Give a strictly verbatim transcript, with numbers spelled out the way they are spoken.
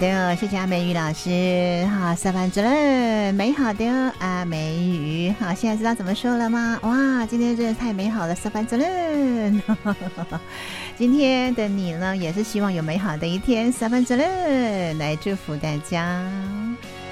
的，谢谢阿美语老师。好，萨班哲伦，美好的阿美语。好，现在知道怎么说了吗？哇，今天真的太美好了，萨班哲伦。今天的你呢，也是希望有美好的一天，萨班哲伦来祝福大家。